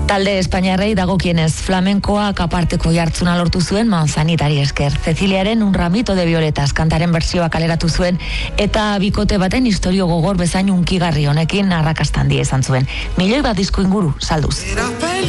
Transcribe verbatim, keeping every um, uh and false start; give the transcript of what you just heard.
Talde espainiarrei dagokienez flamenkoak aparteko jartzuna lortu zuen Manzanitari esker. Ceciliaren Un ramito de violetas kantaren bertsioa kaleratu zuen eta bikote baten istorio gogor bezain unkigarri honekin arrakasta handia izan zuen. Milioi bat disko inguru salduz.